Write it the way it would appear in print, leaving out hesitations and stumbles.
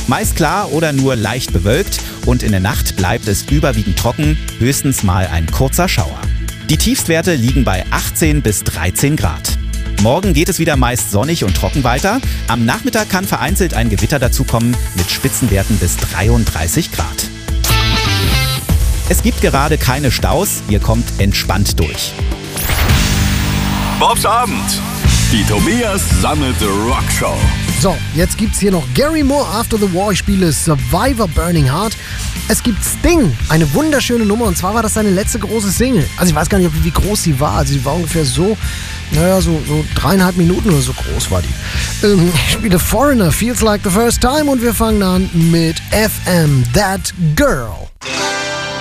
Meist klar oder nur leicht bewölkt und in der Nacht bleibt es überwiegend trocken, höchstens mal ein kurzer Schauer. Die Tiefstwerte liegen bei 18 bis 13 Grad. Morgen geht es wieder meist sonnig und trocken weiter. Am Nachmittag kann vereinzelt ein Gewitter dazukommen mit Spitzenwerten bis 33 Grad. Es gibt gerade keine Staus, ihr kommt entspannt durch. Bobs Abend. Die Tobias Sammet Rockshow. So, jetzt gibt's hier noch Gary Moore After the War. Ich spiele Survivor Burning Heart. Es gibt Sting, eine wunderschöne Nummer, und zwar war das seine letzte große Single. Also ich weiß gar nicht, wie groß sie war. Also sie war ungefähr so 3,5 Minuten oder so groß war die. Ich spiele Foreigner, Feels Like the First Time, und wir fangen an mit FM, That Girl.